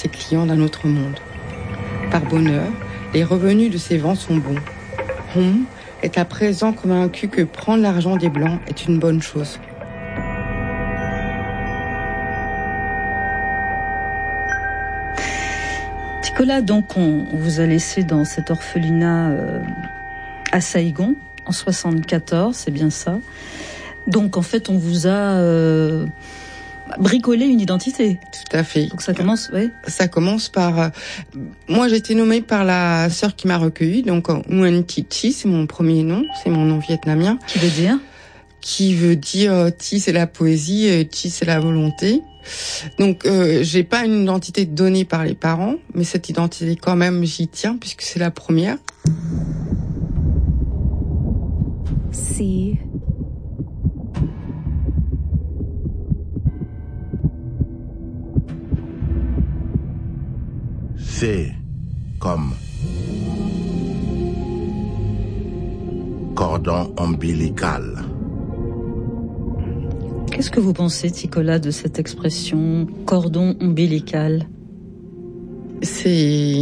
ses clients d'un autre monde. Par bonheur, les revenus de ses ventes sont bons. Hong est à présent convaincu que prendre l'argent des Blancs est une bonne chose. Nicolas, donc on vous a laissé dans cet orphelinat à Saïgon en 74, c'est bien ça. Donc en fait on vous a bricolé une identité. Tout à fait. Donc ça commence, ouais. Ça commence par moi j'ai été nommée par la sœur qui m'a recueillie, donc Nguyen Thi Chi, c'est mon premier nom, c'est mon nom vietnamien. Qui veut dire Thi c'est la poésie, Chi c'est la volonté. Donc j'ai pas une identité donnée par les parents, mais cette identité quand même j'y tiens puisque c'est la première. C. C comme cordon ombilical. Qu'est-ce que vous pensez, Nicolas, de cette expression cordon ombilical ? C'est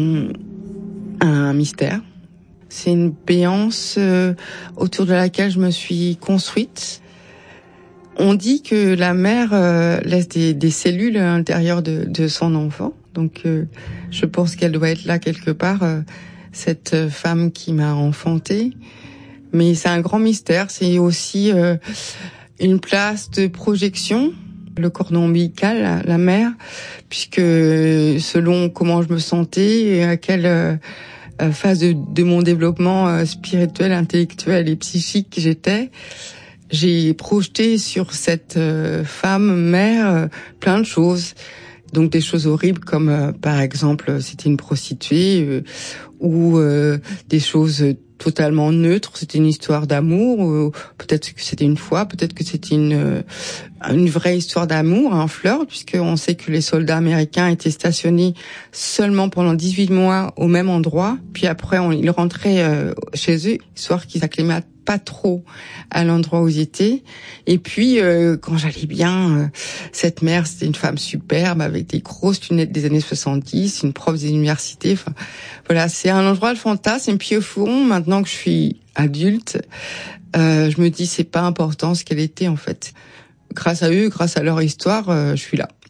un mystère. C'est une béance autour de laquelle je me suis construite. On dit que la mère laisse des cellules à l'intérieur de son enfant. Donc je pense qu'elle doit être là quelque part, cette femme qui m'a enfantée. Mais c'est un grand mystère. C'est aussi une place de projection, le cordon ombilical, la mère, puisque selon comment je me sentais et à quelle phase de mon développement spirituel, intellectuel et psychique j'étais, j'ai projeté sur cette femme mère plein de choses. Donc des choses horribles comme par exemple c'était une prostituée ou des choses totalement neutres, c'était une histoire d'amour, peut-être que c'était une fois, peut-être que c'était une vraie histoire d'amour, un flirt, puisqu'on sait que les soldats américains étaient stationnés seulement pendant 18 mois au même endroit, puis après ils rentraient chez eux, histoire qu'ils s'acclimatent pas trop à l'endroit où ils étaient. Et puis, quand j'allais bien, cette mère, c'était une femme superbe, avec des grosses lunettes des années 70, une prof des universités. Enfin, voilà, c'est un endroit de fantasme. Et puis au fond, maintenant que je suis adulte, je me dis, c'est pas important ce qu'elle était, en fait. Grâce à eux, grâce à leur histoire, je suis là.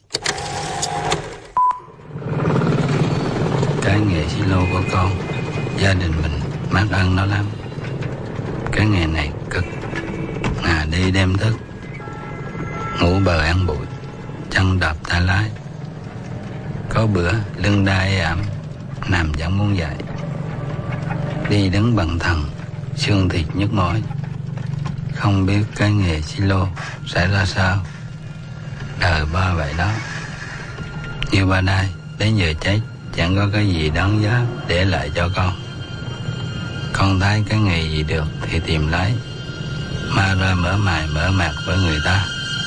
Cái nghề silo của con, gia đình mình mắc ơn nó lắm. Cái nghề này cực, đi đêm thức, ngủ bờ ăn bụi, chân đạp tay lái. Có bữa lưng đai ẩm, nằm chẳng muốn dậy. Đi đứng bằng thần, xương thịt nhức mỏi. Không biết cái nghề silo sẽ ra sao. Đời ba vậy đó. Như ba đây, đến giờ chết chẳng có cái gì đáng giá để lại cho con. Con thấy cái nghề gì được thì tìm lấy. Ma ra mở mày mở mặt với người ta.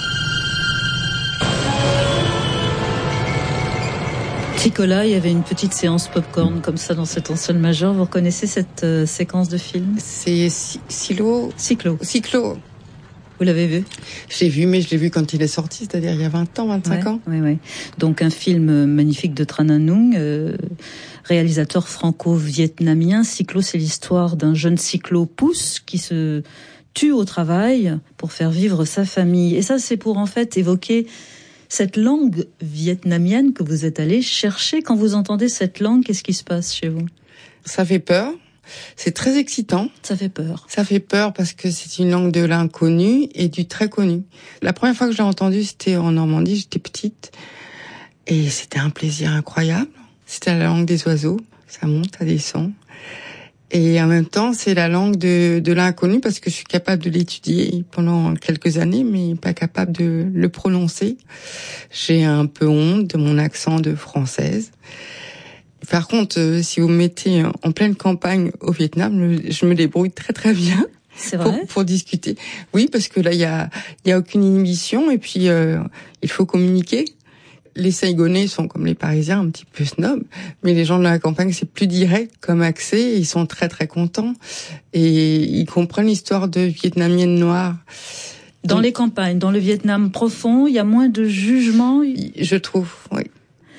Nicolas, il y avait une petite séance popcorn comme ça dans cette enceinte majeure. Vous reconnaissez cette séquence de film ? C'est Cyclo. Vous l'avez vu ? Je l'ai vu, mais je l'ai vu quand il est sorti, c'est-à-dire il y a 20 ans, 25 ans. Oui. Donc un film magnifique de Tran Anh Nung, réalisateur franco-vietnamien. Cyclo, c'est l'histoire d'un jeune cyclo-pousse qui se tue au travail pour faire vivre sa famille. Et ça, c'est pour en fait évoquer cette langue vietnamienne que vous êtes allé chercher. Quand vous entendez cette langue, qu'est-ce qui se passe chez vous ? Ça fait peur. C'est très excitant. Ça fait peur. Ça fait peur parce que c'est une langue de l'inconnu et du très connu. La première fois que je l'ai entendue, c'était en Normandie, j'étais petite. Et c'était un plaisir incroyable. C'était la langue des oiseaux. Ça monte, ça descend. Et en même temps, c'est la langue de l'inconnu parce que je suis capable de l'étudier pendant quelques années, mais pas capable de le prononcer. J'ai un peu honte de mon accent de française. Par contre, si vous me mettez en pleine campagne au Vietnam, je me débrouille très très bien. C'est vrai ? Pour discuter. Oui, parce que là, il y a aucune inhibition et puis il faut communiquer. Les Saïgonais sont comme les Parisiens, un petit peu snobs, mais les gens de la campagne, c'est plus direct comme accès, ils sont très très contents et ils comprennent l'histoire de Vietnamiennes noires. Dans les campagnes, dans le Vietnam profond, il y a moins de jugement ? Je trouve, oui.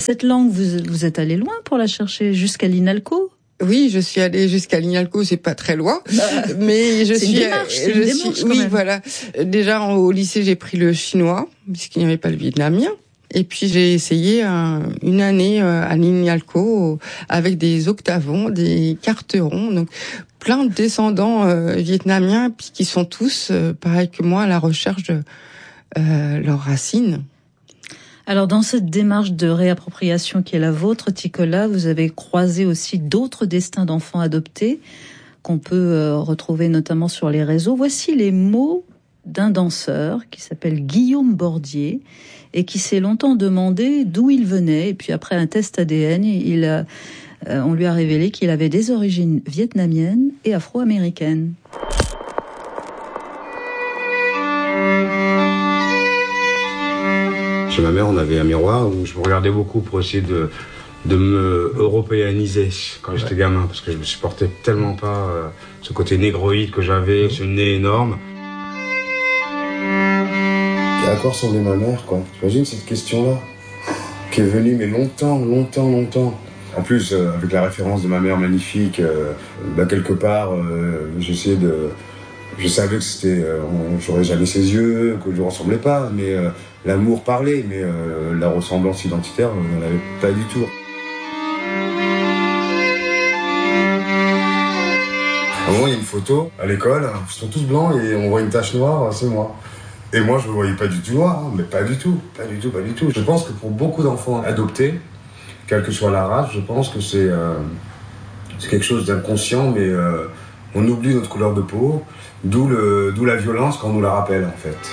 Cette langue, vous êtes allé loin pour la chercher, jusqu'à l'INALCO? Oui, je suis allée jusqu'à l'INALCO, c'est pas très loin, mais c'est une démarche, oui, voilà. Déjà au lycée, j'ai pris le chinois puisqu'il n'y avait pas le vietnamien. Et puis j'ai essayé une année à l'INALCO avec des octavons, des carterons, donc plein de descendants vietnamiens, puis qui sont tous, pareil que moi, à la recherche de leurs racines. Alors dans cette démarche de réappropriation qui est la vôtre, Ticola, vous avez croisé aussi d'autres destins d'enfants adoptés qu'on peut retrouver notamment sur les réseaux. Voici les mots d'un danseur qui s'appelle Guillaume Bordier et qui s'est longtemps demandé d'où il venait. Et puis après un test ADN, on lui a révélé qu'il avait des origines vietnamiennes et afro-américaines. Chez ma mère, on avait un miroir où je me regardais beaucoup pour essayer de me européaniser quand j'étais gamin, parce que je ne supportais tellement pas ce côté négroïde que j'avais, ce nez énorme. À quoi ressemblait ma mère, quoi? T'imagines cette question-là qui est venue, mais longtemps. En plus, avec la référence de ma mère magnifique, quelque part, je savais que c'était, j'aurais jamais ses yeux, que je ne ressemblais pas, mais l'amour parlait, mais la ressemblance identitaire, je n'en avais pas du tout. À un moment, il y a une photo à l'école, ils sont tous blancs et on voit une tache noire, c'est moi. Et moi, je ne me voyais pas du tout noir, mais pas du tout. Je pense que pour beaucoup d'enfants adoptés, quelle que soit la race, je pense que c'est quelque chose d'inconscient, mais on oublie notre couleur de peau, d'où la violence quand on nous la rappelle, en fait.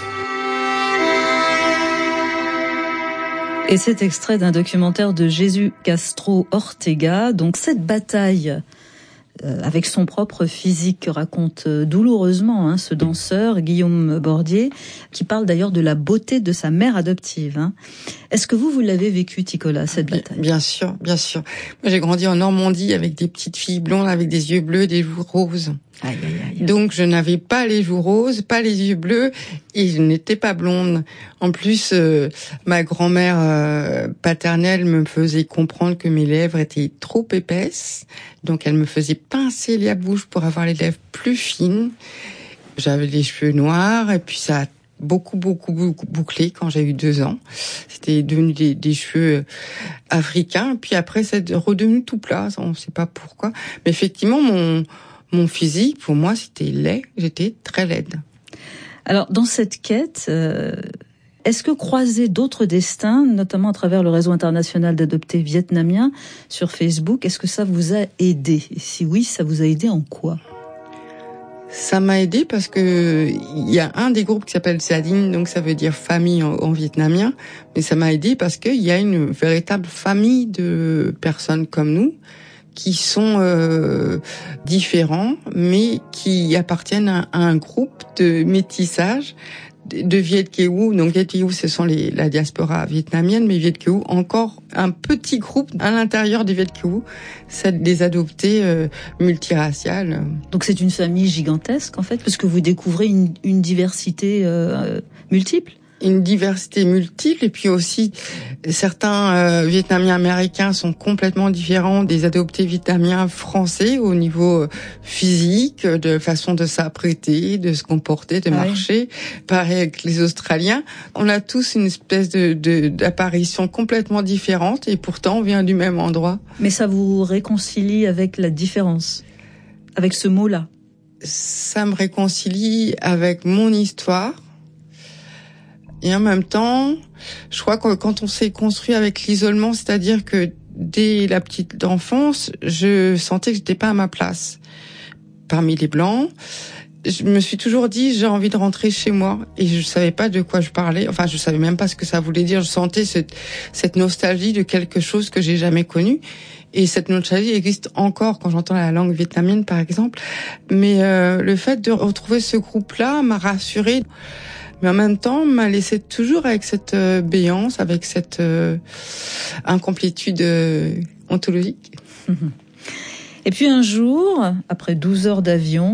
Et cet extrait d'un documentaire de Jesús Castro Ortega, donc cette bataille avec son propre physique que raconte douloureusement ce danseur Guillaume Bordier, qui parle d'ailleurs de la beauté de sa mère adoptive. Est-ce que vous l'avez vécu, Ticola, cette bataille? Bien sûr. Moi, j'ai grandi en Normandie avec des petites filles blondes avec des yeux bleus, des joues roses. Aïe. Donc je n'avais pas les joues roses, pas les yeux bleus, et je n'étais pas blonde. En plus, ma grand-mère paternelle me faisait comprendre que mes lèvres étaient trop épaisses, donc elle me faisait pincer la bouche pour avoir les lèvres plus fines. J'avais les cheveux noirs, et puis ça a beaucoup bouclé quand j'ai eu 2 ans. C'était devenu des cheveux africains, puis après c'est redevenu tout plat, on ne sait pas pourquoi. Mais effectivement, mon physique, pour moi, c'était laid. J'étais très laide. Alors, dans cette quête, est-ce que croiser d'autres destins, notamment à travers le réseau international d'adoptés vietnamiens sur Facebook, est-ce que ça vous a aidé? Et si oui, ça vous a aidé en quoi? Ça m'a aidé parce que il y a un des groupes qui s'appelle Sadin, donc ça veut dire famille en vietnamien. Mais ça m'a aidé parce qu'il y a une véritable famille de personnes comme nous, qui sont différents, mais qui appartiennent à un groupe de métissage de Viet Kieu. Donc Viet Kieu, ce sont la diaspora vietnamienne, mais Viet Kieu, encore un petit groupe à l'intérieur des Viet Kieu, c'est des adoptés multiraciales. Donc c'est une famille gigantesque, en fait, parce que vous découvrez une diversité multiple. Une diversité multiple, et puis aussi certains Vietnamiens américains sont complètement différents des adoptés vietnamiens français au niveau physique, de façon de s'apprêter, de se comporter, de marcher. Pareil avec les Australiens. On a tous une espèce d'apparition complètement différente, et pourtant on vient du même endroit. Mais ça vous réconcilie avec la différence, avec ce mot-là? Ça me réconcilie avec mon histoire. Et en même temps, je crois que quand on s'est construit avec l'isolement, c'est-à-dire que dès la petite enfance, je sentais que j'étais pas à ma place parmi les Blancs. Je me suis toujours dit, j'ai envie de rentrer chez moi. Et je savais pas de quoi je parlais. Enfin, je savais même pas ce que ça voulait dire. Je sentais cette nostalgie de quelque chose que j'ai jamais connu. Et cette nostalgie existe encore quand j'entends la langue vietnamienne, par exemple. Mais le fait de retrouver ce groupe-là m'a rassurée. Mais en même temps, m'a laissé toujours avec cette béance, avec cette incomplétude ontologique. Et puis un jour, après 12 heures d'avion,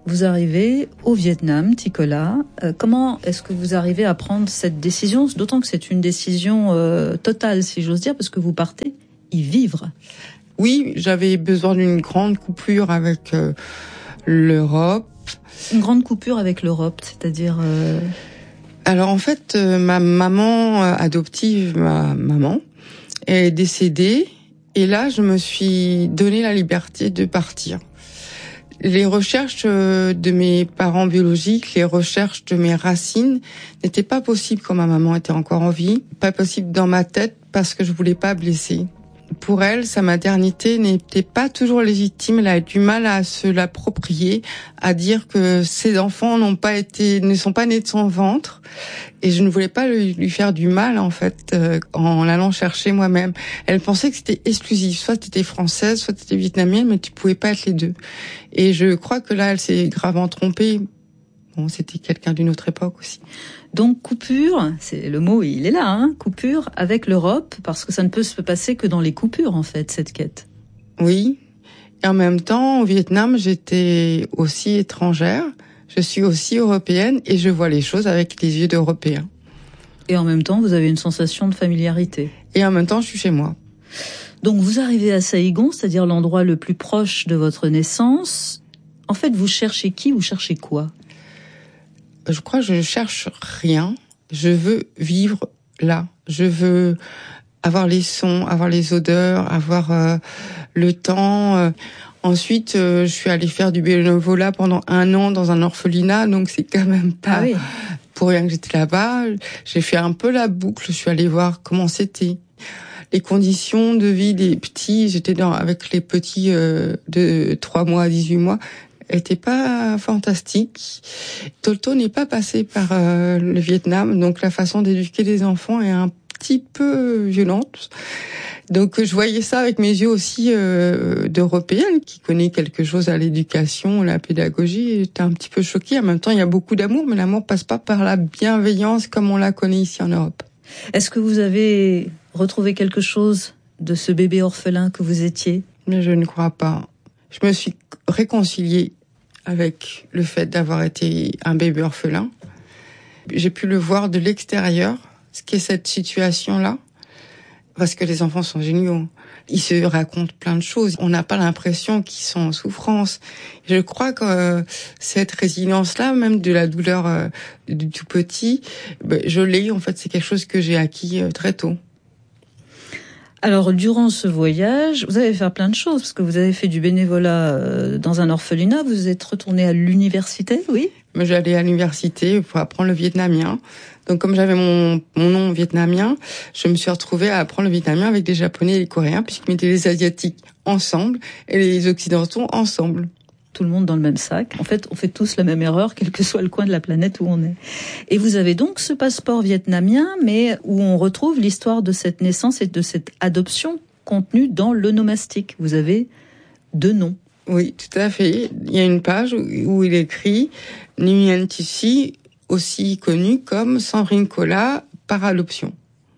vous arrivez au Vietnam, Ticola. Comment est-ce que vous arrivez à prendre cette décision? D'autant que c'est une décision totale, si j'ose dire, parce que vous partez y vivre. Oui, j'avais besoin d'une grande coupure avec l'Europe. Une grande coupure avec l'Europe, c'est-à-dire... Alors en fait, ma maman adoptive, ma maman, est décédée. Et là, je me suis donné la liberté de partir. Les recherches de mes parents biologiques, les recherches de mes racines n'étaient pas possibles quand ma maman était encore en vie. Pas possible dans ma tête parce que je voulais pas blesser. Pour elle, sa maternité n'était pas toujours légitime. Elle a eu du mal à se l'approprier, à dire que ses enfants ne sont pas nés de son ventre. Et je ne voulais pas lui faire du mal, en fait, en l'allant chercher moi-même. Elle pensait que c'était exclusif. Soit t'étais française, soit t'étais vietnamienne, mais tu pouvais pas être les deux. Et je crois que là, elle s'est gravement trompée. Bon, c'était quelqu'un d'une autre époque aussi. Donc coupure, c'est le mot, il est là, hein, coupure avec l'Europe, parce que ça ne peut se passer que dans les coupures, en fait, cette quête. Oui. Et en même temps, au Vietnam, j'étais aussi étrangère. Je suis aussi européenne et je vois les choses avec les yeux d'Européens. Et en même temps, vous avez une sensation de familiarité. Et en même temps, je suis chez moi. Donc vous arrivez à Saigon, c'est-à-dire l'endroit le plus proche de votre naissance. En fait, vous cherchez qui? Vous cherchez quoi? Je crois que je cherche rien. Je veux vivre là. Je veux avoir les sons, avoir les odeurs, avoir le temps. Ensuite, je suis allée faire du bénévolat pendant 1 an dans un orphelinat, donc c'est quand même pas pour rien que j'étais là-bas. J'ai fait un peu la boucle. Je suis allée voir comment c'était. Les conditions de vie des petits, j'étais avec les petits de 3 mois à 18 mois, était pas fantastique. Tolto n'est pas passé par le Vietnam, donc la façon d'éduquer les enfants est un petit peu violente. Donc je voyais ça avec mes yeux aussi d'Européenne qui connaît quelque chose à l'éducation, la pédagogie. J'étais un petit peu choquée. En même temps, il y a beaucoup d'amour, mais l'amour passe pas par la bienveillance comme on la connaît ici en Europe. Est-ce que vous avez retrouvé quelque chose de ce bébé orphelin que vous étiez? Mais je ne crois pas. Je me suis réconciliée avec le fait d'avoir été un bébé orphelin. J'ai pu le voir de l'extérieur, ce qu'est cette situation-là, parce que les enfants sont géniaux. Ils se racontent plein de choses. On n'a pas l'impression qu'ils sont en souffrance. Je crois que cette résilience-là, même de la douleur du tout petit, je l'ai. En fait, c'est quelque chose que j'ai acquis très tôt. Alors, durant ce voyage, vous avez fait plein de choses, parce que vous avez fait du bénévolat dans un orphelinat, vous êtes retourné à l'université, oui? J'allais à l'université pour apprendre le vietnamien. Donc, comme j'avais mon nom vietnamien, je me suis retrouvée à apprendre le vietnamien avec des Japonais et les Coréens, puisqu'ils mettaient les Asiatiques ensemble et les Occidentaux ensemble. Tout le monde dans le même sac. En fait, on fait tous la même erreur, quel que soit le coin de la planète où on est. Et vous avez donc ce passeport vietnamien, mais où on retrouve l'histoire de cette naissance et de cette adoption contenue dans l'onomastique. Vous avez 2 noms. Oui, tout à fait. Il y a une page où il écrit Nguyen Thi Si, aussi connu comme Sandrine Colas par adoption.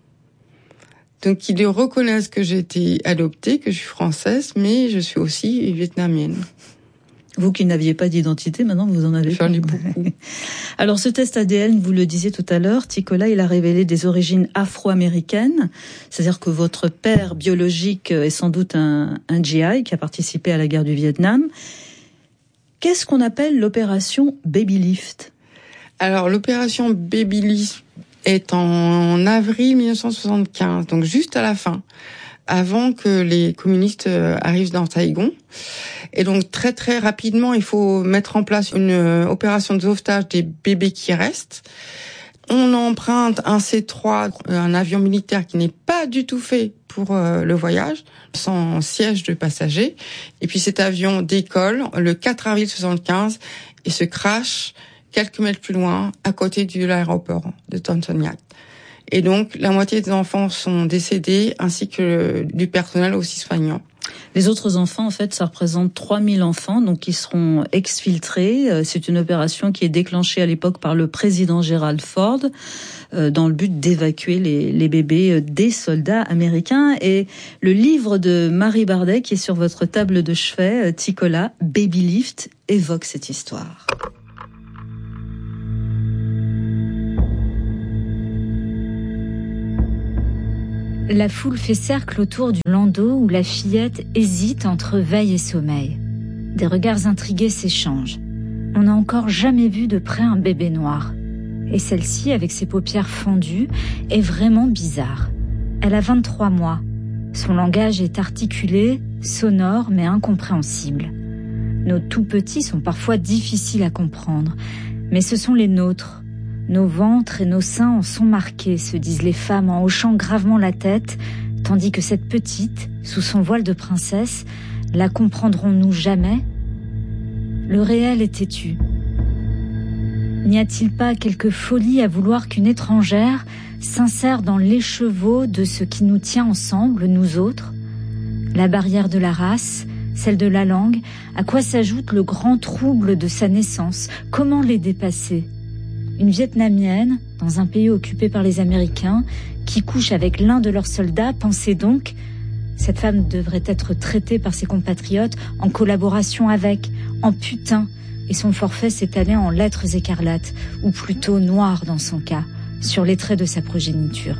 Donc ils reconnaissent que j'ai été adoptée, que je suis française, mais je suis aussi vietnamienne. Vous qui n'aviez pas d'identité, maintenant vous en avez. J'en ai beaucoup. Alors ce test ADN, vous le disiez tout à l'heure, Ticola, il a révélé des origines afro-américaines, c'est-à-dire que votre père biologique est sans doute un GI qui a participé à la guerre du Vietnam. Qu'est-ce qu'on appelle l'opération Baby Lift? Alors l'opération Baby Lift est en avril 1975, donc juste à la fin, avant que les communistes arrivent dans Saigon. Et donc très très rapidement, il faut mettre en place une opération de sauvetage des bébés qui restent. On emprunte un C-3, un avion militaire qui n'est pas du tout fait pour le voyage, sans siège de passagers. Et puis cet avion décolle le 4 avril 1975 et se crache quelques mètres plus loin, à côté de l'aéroport de Tan Son Nhat. Et donc, la moitié des enfants sont décédés, ainsi que du personnel aussi soignant. Les autres enfants, en fait, ça représente 3000 enfants, donc qui seront exfiltrés. C'est une opération qui est déclenchée à l'époque par le président Gerald Ford, dans le but d'évacuer les bébés des soldats américains. Et le livre de Marie Bardet, qui est sur votre table de chevet, Ticola, Baby Lift, évoque cette histoire. La foule fait cercle autour du landau où la fillette hésite entre veille et sommeil. Des regards intrigués s'échangent. On n'a encore jamais vu de près un bébé noir. Et celle-ci, avec ses paupières fendues, est vraiment bizarre. Elle a 23 mois. Son langage est articulé, sonore mais incompréhensible. Nos tout petits sont parfois difficiles à comprendre, mais ce sont les nôtres. Nos ventres et nos seins en sont marqués, se disent les femmes en hochant gravement la tête, tandis que cette petite, sous son voile de princesse, la comprendrons-nous jamais ? Le réel est têtu. N'y a-t-il pas quelque folie à vouloir qu'une étrangère s'insère dans l'écheveau de ce qui nous tient ensemble, nous autres ? La barrière de la race, celle de la langue, à quoi s'ajoute le grand trouble de sa naissance ? Comment les dépasser ? Une Vietnamienne, dans un pays occupé par les Américains, qui couche avec l'un de leurs soldats, pensez donc, cette femme devrait être traitée par ses compatriotes en collaboration avec, en putain, et son forfait s'étalait en lettres écarlates, ou plutôt noires dans son cas, sur les traits de sa progéniture.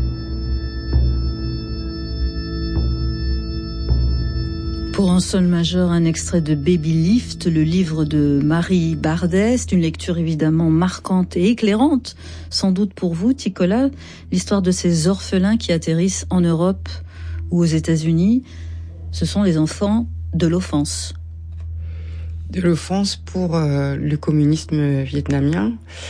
Pour un sol majeur, un extrait de Baby Lift, le livre de Marie Bardet. C'est une lecture évidemment marquante et éclairante, sans doute pour vous, Ticola, l'histoire de ces orphelins qui atterrissent en Europe ou aux États-Unis. Ce sont les enfants de l'offense. De l'offense pour le communisme vietnamien.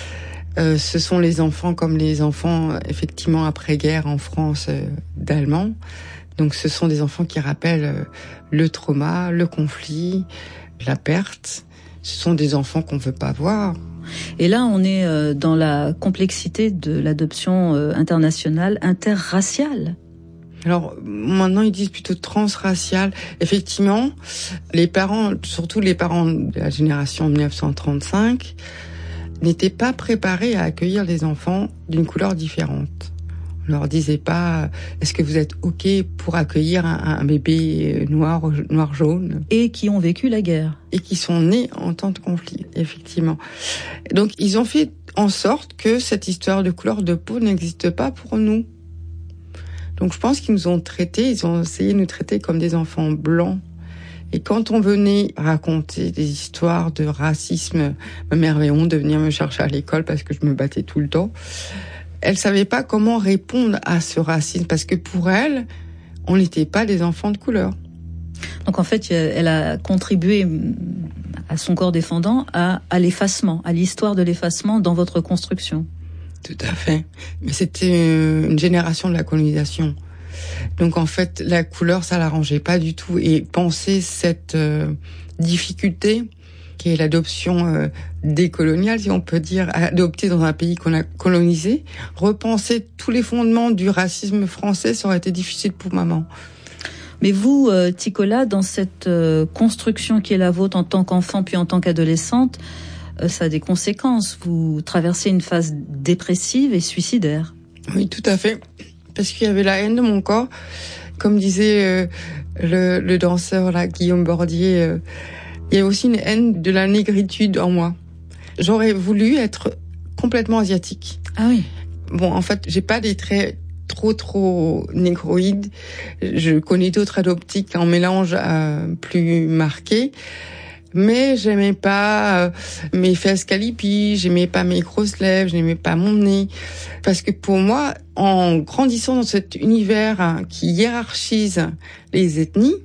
Ce sont les enfants comme les enfants, effectivement, après-guerre en France d'Allemands. Donc ce sont des enfants qui rappellent le trauma, le conflit, la perte. Ce sont des enfants qu'on ne veut pas voir. Et là, on est dans la complexité de l'adoption internationale interraciale. Alors maintenant, ils disent plutôt transraciale. Effectivement, les parents, surtout les parents de la génération 1935, n'étaient pas préparés à accueillir les enfants d'une couleur différente. On leur disait pas, est-ce que vous êtes OK pour accueillir un bébé noir-jaune ? Et qui ont vécu la guerre. Et qui sont nés en temps de conflit, effectivement. Donc, ils ont fait en sorte que cette histoire de couleur de peau n'existe pas pour nous. Donc, je pense qu'ils nous ont traités, ils ont essayé de nous traiter comme des enfants blancs. Et quand on venait raconter des histoires de racisme, ma mère avait honte de venir me chercher à l'école parce que je me battais tout le temps. Elle savait pas comment répondre à ce racisme parce que pour elle, on n'était pas des enfants de couleur. Donc en fait, elle a contribué à son corps défendant à l'effacement, à l'histoire de l'effacement dans votre construction. Tout à fait. Mais c'était une génération de la colonisation. Donc en fait, la couleur, ça l'arrangeait pas du tout. Et penser cette difficulté qui est l'adoption décoloniale, si on peut dire, adoptée dans un pays qu'on a colonisé, repenser tous les fondements du racisme français, ça aurait été difficile pour maman. Mais vous, Ticola, dans cette construction qui est la vôtre en tant qu'enfant puis en tant qu'adolescente, ça a des conséquences. Vous traversez une phase dépressive et suicidaire. Oui, tout à fait. Parce qu'il y avait la haine de mon corps. Comme disait le danseur là, Guillaume Bordier, il y a aussi une haine de la négritude en moi. J'aurais voulu être complètement asiatique. Ah oui. Bon, en fait, j'ai pas des traits trop négroïdes. Je connais d'autres adoptiques en mélange plus marqués. Mais j'aimais pas mes fesses calipies, j'aimais pas mes grosses lèvres, j'aimais pas mon nez. Parce que pour moi, en grandissant dans cet univers qui hiérarchise les ethnies,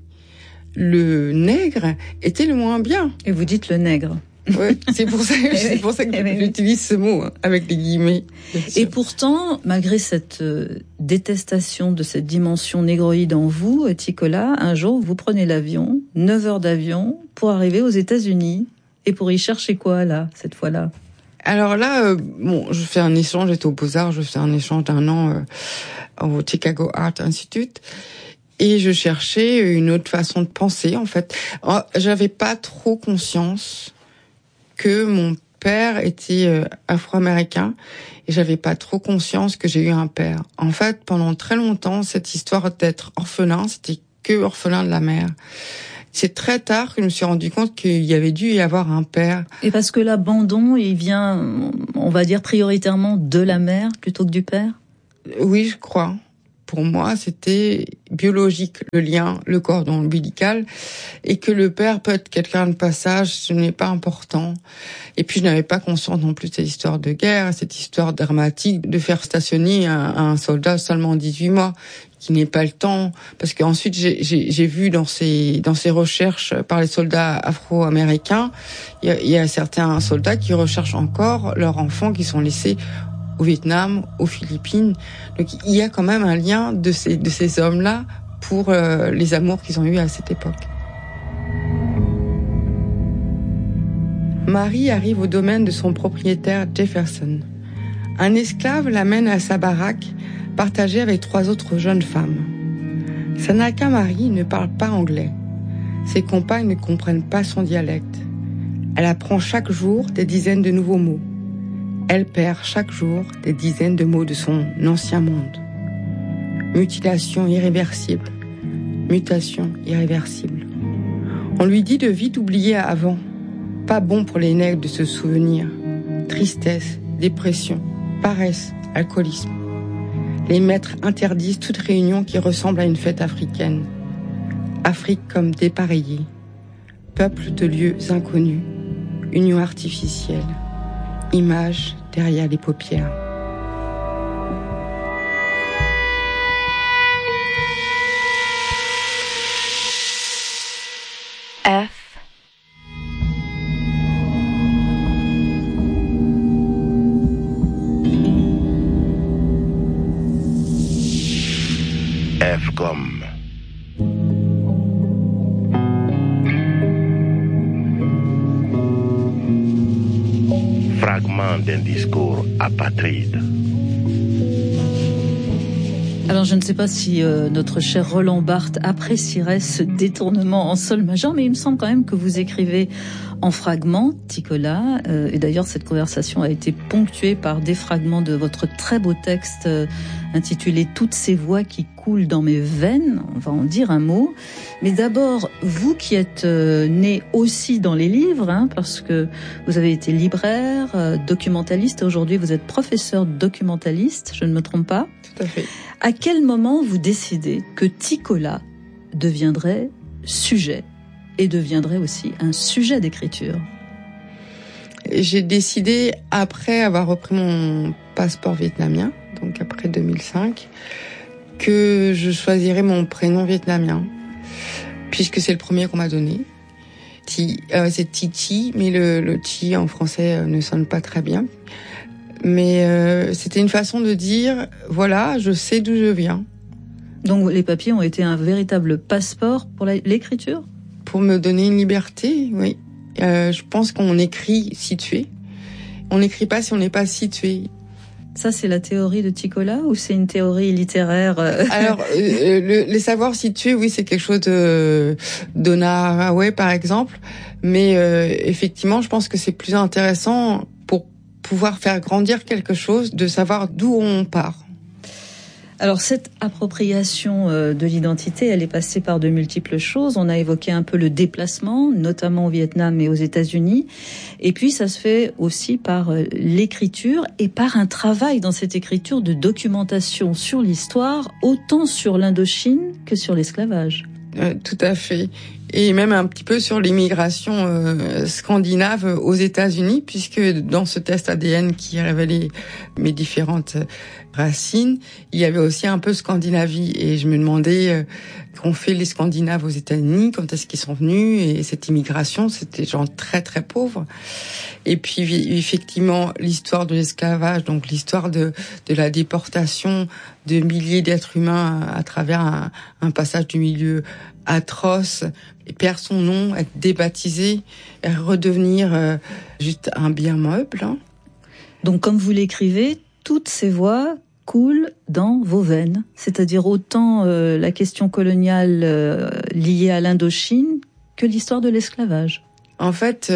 le nègre était le moins bien. Et vous dites le nègre. Ouais, c'est pour ça que j'utilise ce mot, avec des guillemets. Et pourtant, malgré cette détestation de cette dimension négroïde en vous, Ticola, un jour, vous prenez l'avion, 9 heures d'avion, pour arriver aux États-Unis. Et pour y chercher quoi, là, cette fois-là ? Alors là, je fais un échange, j'étais aux Beaux-Arts, je fais un échange d'1 an au Chicago Art Institute. Et je cherchais une autre façon de penser, en fait. J'avais pas trop conscience que mon père était afro-américain et j'avais pas trop conscience que j'ai eu un père. En fait, pendant très longtemps, cette histoire d'être orphelin, c'était que orphelin de la mère. C'est très tard que je me suis rendu compte qu'il y avait dû y avoir un père. Et parce que l'abandon, il vient, on va dire, prioritairement de la mère plutôt que du père ? Oui, je crois. Pour moi, c'était biologique, le lien, le cordon ombilical, et que le père peut être quelqu'un de passage, ce n'est pas important. Et puis, je n'avais pas conscience non plus de cette histoire de guerre, cette histoire dramatique de faire stationner un soldat seulement 18 mois, qui n'est pas le temps, parce qu'ensuite, j'ai vu dans ces recherches par les soldats afro-américains, il y a certains soldats qui recherchent encore leurs enfants qui sont laissés au Vietnam, aux Philippines. Donc il y a quand même un lien de ces hommes-là pour les amours qu'ils ont eus à cette époque. Marie arrive au domaine de son propriétaire Jefferson. Un esclave l'amène à sa baraque, partagée avec 3 autres jeunes femmes. Sanaka Marie ne parle pas anglais. Ses compagnes ne comprennent pas son dialecte. Elle apprend chaque jour des dizaines de nouveaux mots. Elle perd chaque jour des dizaines de mots de son ancien monde. Mutilation irréversible. Mutation irréversible. On lui dit de vite oublier avant. Pas bon pour les nègres de se souvenir. Tristesse, dépression, paresse, alcoolisme. Les maîtres interdisent toute réunion qui ressemble à une fête africaine. Afrique comme dépareillée. Peuple de lieux inconnus. Union artificielle. Image derrière les paupières. F. F comme fragment d'un discours apatride. Alors je ne sais pas si notre cher Roland Barthes apprécierait ce détournement en sol majeur, mais il me semble quand même que vous écrivez en fragments, Ticola, et d'ailleurs cette conversation a été ponctuée par des fragments de votre très beau texte intitulé « Toutes ces voix qui coulent dans mes veines », on va en dire un mot. Mais d'abord, vous qui êtes né aussi dans les livres, parce que vous avez été libraire, documentaliste, et aujourd'hui vous êtes professeur documentaliste, je ne me trompe pas ? Tout à fait. À quel moment vous décidez que Ticola deviendrait sujet et deviendrait aussi un sujet d'écriture ? J'ai décidé, après avoir repris mon passeport vietnamien, donc après 2005, que je choisirais mon prénom vietnamien, puisque c'est le premier qu'on m'a donné. C'est Titi, mais le Ti en français ne sonne pas très bien. Mais c'était une façon de dire, voilà, je sais d'où je viens. Donc les papiers ont été un véritable passeport pour l'écriture ? Pour me donner une liberté, oui. Je pense qu'on écrit situé. On n'écrit pas si on n'est pas situé. Ça, c'est la théorie de Ticola ou c'est une théorie littéraire Alors, les savoirs situés, oui, c'est quelque chose de Donna Haraway, par exemple. Mais effectivement, je pense que c'est plus intéressant pour pouvoir faire grandir quelque chose, de savoir d'où on part. Alors cette appropriation de l'identité, elle est passée par de multiples choses. On a évoqué un peu le déplacement, notamment au Vietnam et aux États-Unis. Et puis ça se fait aussi par l'écriture et par un travail dans cette écriture de documentation sur l'histoire, autant sur l'Indochine que sur l'esclavage. Tout à fait. Et même un petit peu sur l'immigration scandinave aux États-Unis, puisque dans ce test ADN qui révélait mes différentes racines, il y avait aussi un peu Scandinavie. Et je me demandais qu'ont fait les Scandinaves aux États-Unis, quand est-ce qu'ils sont venus, et cette immigration, c'était des gens très très pauvres. Et puis effectivement, l'histoire de l'esclavage, donc l'histoire de la déportation de milliers d'êtres humains à travers un passage du milieu atroce, et perd son nom, être débaptisé, et redevenir juste un bien meuble. Donc, comme vous l'écrivez, toutes ces voix coulent dans vos veines, c'est-à-dire autant la question coloniale liée à l'Indochine que l'histoire de l'esclavage. En fait,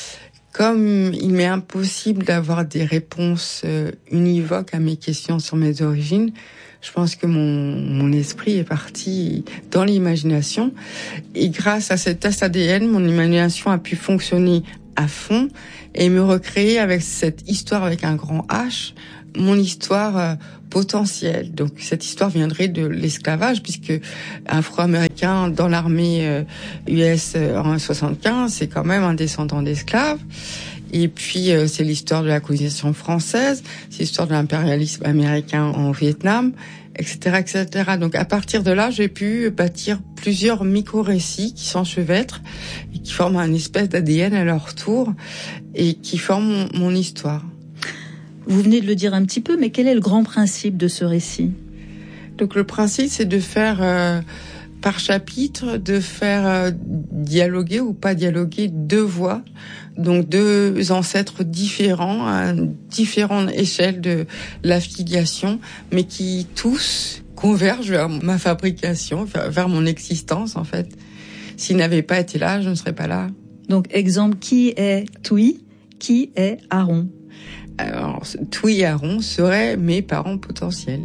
comme il m'est impossible d'avoir des réponses univoques à mes questions sur mes origines, je pense que mon esprit est parti dans l'imagination. Et grâce à cet test ADN, mon imagination a pu fonctionner à fond et me recréer avec cette histoire avec un grand H, mon histoire potentielle. Donc cette histoire viendrait de l'esclavage, puisque afro-américain dans l'armée US en 75, c'est quand même un descendant d'esclaves. Et puis c'est l'histoire de la colonisation française, c'est l'histoire de l'impérialisme américain en Vietnam, etc., etc. Donc à partir de là, j'ai pu bâtir plusieurs micro-récits qui s'enchevêtrent et qui forment un espèce d'ADN à leur tour et qui forment mon histoire. Vous venez de le dire un petit peu, mais quel est le grand principe de ce récit ? Donc le principe, c'est de faire par chapitre, de faire dialoguer ou pas dialoguer deux voix, donc deux ancêtres différents, à différentes échelles de l'affiliation, mais qui tous convergent vers ma fabrication, vers mon existence en fait. S'ils n'avaient pas été là, je ne serais pas là. Donc exemple, qui est Twi, qui est Aaron ? Alors, Twi et Aaron seraient mes parents potentiels.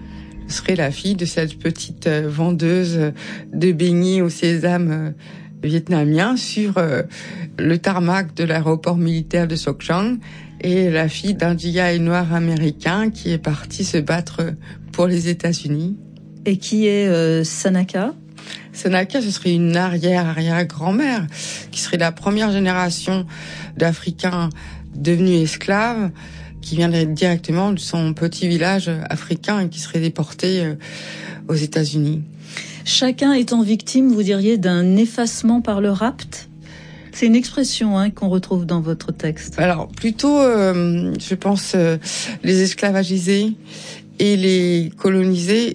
Je serais la fille de cette petite vendeuse de beignets au sésame vietnamien sur le tarmac de l'aéroport militaire de Sok Chang, et la fille d'un GI noir américain qui est parti se battre pour les États-Unis. Et qui est Sanaka ? Sanaka, ce serait une arrière-grand-mère qui serait la première génération d'Africains devenus esclaves, qui viendrait directement de son petit village africain et qui serait déporté aux États-Unis. Chacun étant victime, vous diriez, d'un effacement par le rapt ? C'est une expression qu'on retrouve dans votre texte. Alors, plutôt, je pense, les esclavagisés et les colonisés.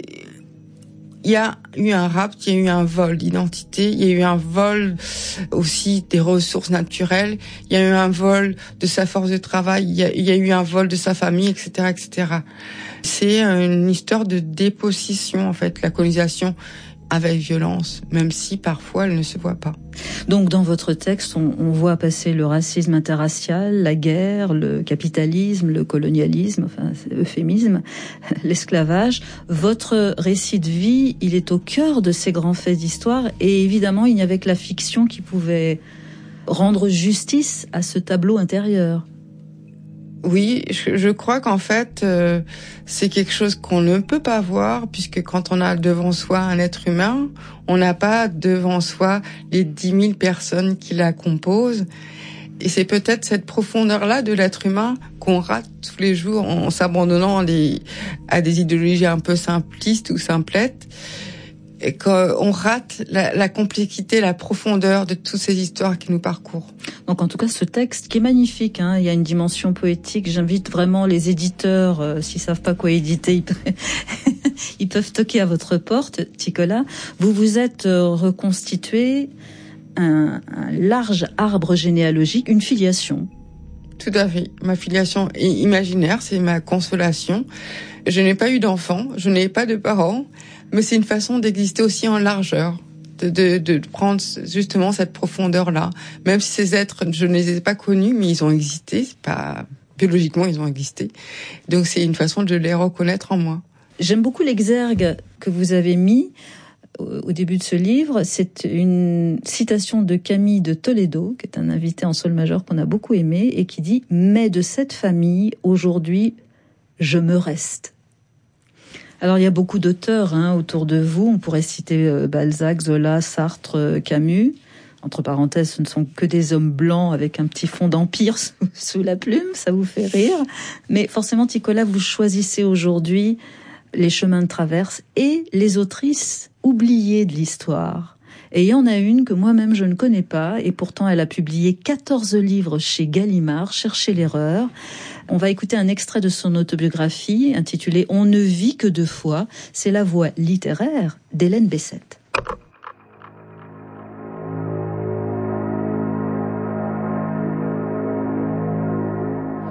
Il y a eu un rapt, il y a eu un vol d'identité, il y a eu un vol aussi des ressources naturelles, il y a eu un vol de sa force de travail, il y a eu un vol de sa famille, etc., etc. C'est une histoire de dépossession, en fait, la colonisation avec violence, même si parfois elle ne se voit pas. Donc dans votre texte, on voit passer le racisme interracial, la guerre, le capitalisme, le colonialisme, enfin euphémisme, l'esclavage. Votre récit de vie, il est au cœur de ces grands faits d'histoire, et évidemment il n'y avait que la fiction qui pouvait rendre justice à ce tableau intérieur. Oui, je crois qu'en fait, c'est quelque chose qu'on ne peut pas voir, puisque quand on a devant soi un être humain, on n'a pas devant soi les 10 000 personnes qui la composent. Et c'est peut-être cette profondeur-là de l'être humain qu'on rate tous les jours en s'abandonnant à des idéologies un peu simplistes ou simplettes. Et qu'on rate la complexité, la profondeur de toutes ces histoires qui nous parcourent. Donc en tout cas, ce texte qui est magnifique, il y a une dimension poétique. J'invite vraiment les éditeurs, s'ils savent pas quoi éditer, ils peuvent toquer à votre porte, Ticola. Vous vous êtes reconstitué un large arbre généalogique, une filiation. Tout à fait. Ma filiation est imaginaire, c'est ma consolation. Je n'ai pas eu d'enfant, je n'ai pas de parents, mais c'est une façon d'exister aussi en largeur, de prendre justement cette profondeur-là. Même si ces êtres, je ne les ai pas connus, mais ils ont existé, c'est pas biologiquement ils ont existé. Donc c'est une façon de les reconnaître en moi. J'aime beaucoup l'exergue que vous avez mis au début de ce livre. C'est une citation de Camille de Toledo, qui est un invité en sol majeur qu'on a beaucoup aimé, et qui dit « Mais de cette famille, aujourd'hui, je me reste ». Alors il y a beaucoup d'auteurs autour de vous. On pourrait citer Balzac, Zola, Sartre, Camus. Entre parenthèses, ce ne sont que des hommes blancs avec un petit fond d'empire sous la plume. Ça vous fait rire. Mais forcément, Ticola, vous choisissez aujourd'hui les chemins de traverse et les autrices oubliées de l'histoire. Et il y en a une que moi-même je ne connais pas, et pourtant elle a publié 14 livres chez Gallimard, Cherchez l'erreur. On va écouter un extrait de son autobiographie intitulée « On ne vit que deux fois ». C'est la voix littéraire d'Hélène Bessette.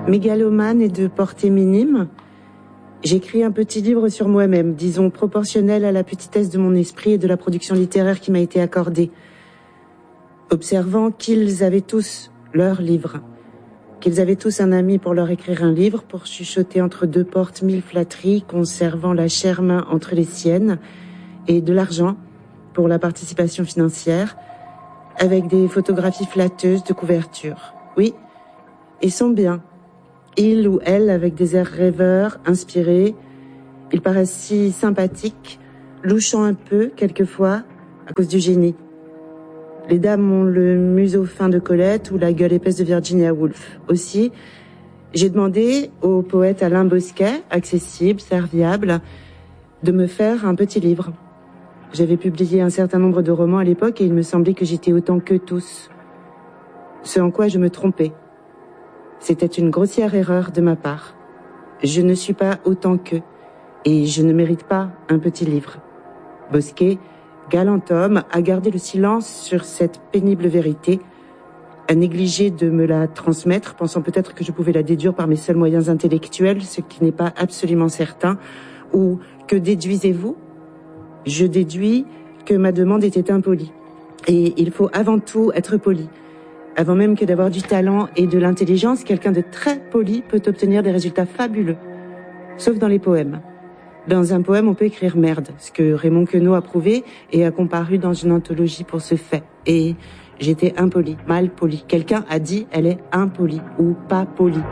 Mégalomane et de portée minime, j'écris un petit livre sur moi-même, disons proportionnel à la petitesse de mon esprit et de la production littéraire qui m'a été accordée. Observant qu'ils avaient tous leur livre, qu'ils avaient tous un ami pour leur écrire un livre, pour chuchoter entre deux portes 1000 flatteries, conservant la chère main entre les siennes, et de l'argent pour la participation financière, avec des photographies flatteuses de couverture. Oui, ils sont bien. Il ou elle avec des airs rêveurs, inspirés. Ils paraissent si sympathiques, louchant un peu, quelquefois, à cause du génie. Les dames ont le museau fin de Colette ou la gueule épaisse de Virginia Woolf. Aussi, j'ai demandé au poète Alain Bosquet, accessible, serviable, de me faire un petit livre. J'avais publié un certain nombre de romans à l'époque et il me semblait que j'étais autant qu'eux tous. Ce en quoi je me trompais. C'était une grossière erreur de ma part. Je ne suis pas autant qu'eux et je ne mérite pas un petit livre. Bosquet, galant homme, a gardé le silence sur cette pénible vérité, a négligé de me la transmettre, pensant peut-être que je pouvais la déduire par mes seuls moyens intellectuels, ce qui n'est pas absolument certain. Ou que déduisez-vous ? Je déduis que ma demande était impolie. Et il faut avant tout être poli. Avant même que d'avoir du talent et de l'intelligence, quelqu'un de très poli peut obtenir des résultats fabuleux. Sauf dans les poèmes. Dans un poème, on peut écrire merde, ce que Raymond Queneau a prouvé et a comparu dans une anthologie pour ce fait. Et j'étais impolie, mal polie. Quelqu'un a dit elle est impolie ou pas polie.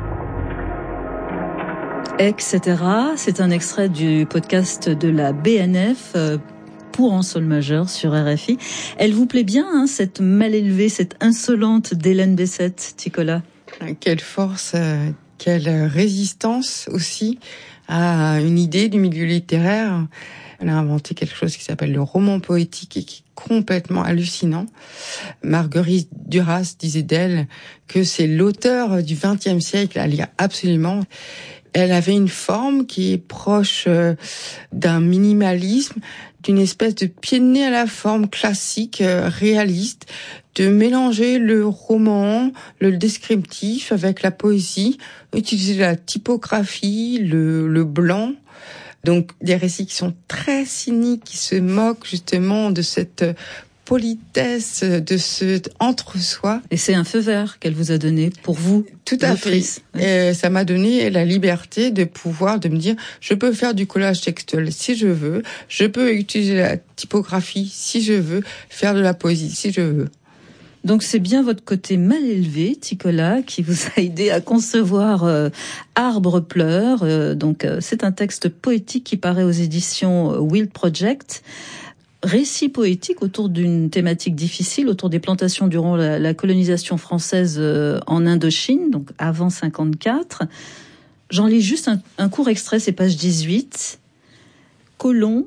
Etc. C'est un extrait du podcast de la BNF pour en sol majeur sur RFI. Elle vous plaît bien, hein, cette mal élevée, cette insolente d'Hélène Bessette, Ticola? Quelle force, quelle résistance aussi à une idée du milieu littéraire. Elle a inventé quelque chose qui s'appelle le roman poétique et qui est complètement hallucinant. Marguerite Duras disait d'elle que c'est l'auteur du XXe siècle à lire absolument. Elle avait une forme qui est proche d'un minimalisme, d'une espèce de pied de nez à la forme classique, réaliste, de mélanger le roman, le descriptif avec la poésie, utiliser la typographie, le blanc. Donc des récits qui sont très cyniques, qui se moquent justement de cette politesse, de ce entre-soi. Et c'est un feu vert qu'elle vous a donné pour vous. Tout à fait. Et ça m'a donné la liberté de me dire, je peux faire du collage textuel si je veux, je peux utiliser la typographie si je veux, faire de la poésie si je veux. Donc c'est bien votre côté mal élevé, Ticola, qui vous a aidé à concevoir Arbre pleure. C'est un texte poétique qui paraît aux éditions Wild Project. Récit poétique autour d'une thématique difficile, autour des plantations durant la colonisation française en Indochine, donc avant 54. J'en lis juste un court extrait, c'est page 18. Colon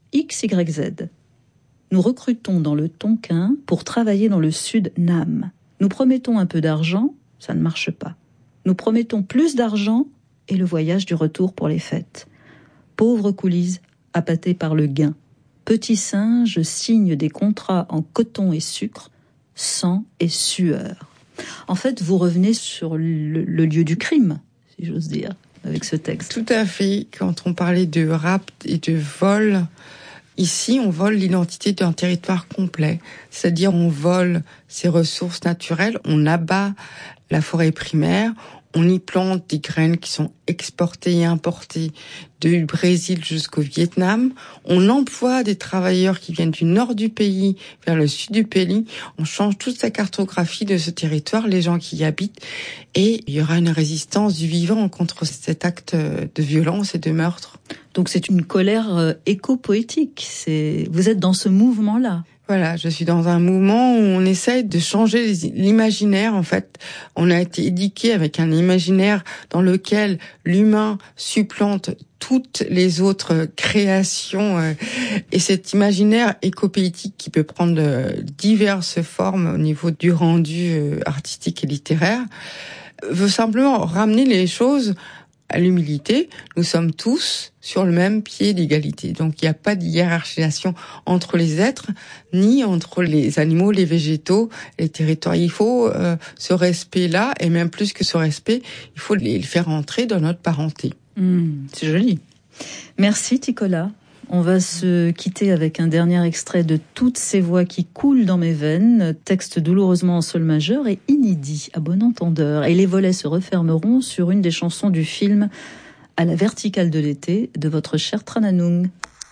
XYZ. Nous recrutons dans le Tonkin pour travailler dans le sud Nam. Nous promettons un peu d'argent, ça ne marche pas. Nous promettons plus d'argent et le voyage du retour pour les fêtes. Pauvre coulise, appâtée par le gain. Petit singe signe des contrats en coton et sucre, sang et sueur. En fait, vous revenez sur le lieu du crime, si j'ose dire, avec ce texte. Tout à fait. Quand on parlait de rapt et de vol, ici, on vole l'identité d'un territoire complet. C'est-à-dire, on vole ses ressources naturelles, on abat la forêt primaire, on y plante des graines qui sont exportées et importées du Brésil jusqu'au Vietnam. On emploie des travailleurs qui viennent du nord du pays vers le sud du pays. On change toute la cartographie de ce territoire, les gens qui y habitent. Et il y aura une résistance du vivant contre cet acte de violence et de meurtre. Donc c'est une colère éco-poétique. Vous êtes dans ce mouvement-là. Voilà, je suis dans un mouvement où on essaye de changer l'imaginaire. En fait, on a été éduqué avec un imaginaire dans lequel l'humain supplante toutes les autres créations. Et cet imaginaire éco-poétique qui peut prendre diverses formes au niveau du rendu artistique et littéraire veut simplement ramener les choses à l'humilité, nous sommes tous sur le même pied d'égalité. Donc il n'y a pas de hiérarchisation entre les êtres, ni entre les animaux, les végétaux, les territoires. Il faut ce respect-là, et même plus que ce respect, il faut les faire entrer dans notre parenté. C'est joli. Merci Ticola. On va se quitter avec un dernier extrait de Toutes ces voix qui coulent dans mes veines, texte douloureusement en sol majeur et inédit à bon entendeur. Et les volets se refermeront sur une des chansons du film À la verticale de l'été de votre cher Trananung.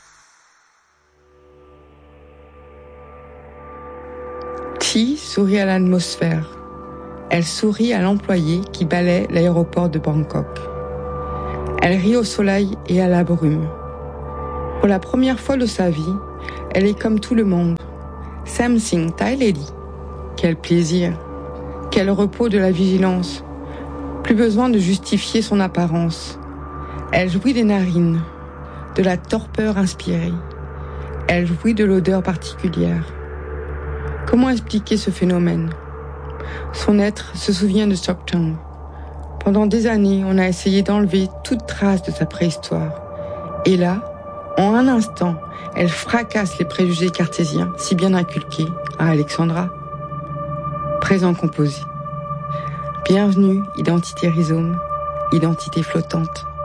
Chi sourit à l'atmosphère. Elle sourit à l'employé qui balaie l'aéroport de Bangkok. Elle rit au soleil et à la brume. Pour la première fois de sa vie, elle est comme tout le monde. Samsing Tai Lady. Quel plaisir. Quel repos de la vigilance. Plus besoin de justifier son apparence. Elle jouit des narines, de la torpeur inspirée. Elle jouit de l'odeur particulière. Comment expliquer ce phénomène? Son être se souvient de Sokchang. Pendant des années, on a essayé d'enlever toute trace de sa préhistoire. Et là, en un instant, elle fracasse les préjugés cartésiens si bien inculqués à Alexandra. Présent composé. Bienvenue, identité rhizome, identité flottante.